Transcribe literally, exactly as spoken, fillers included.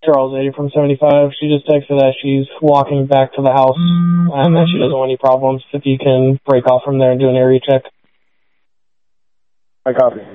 Charles eighty from seventy-five. She just texted that she's walking back to the house and that she doesn't want any problems. If you can break off from there and do an area check. I copy.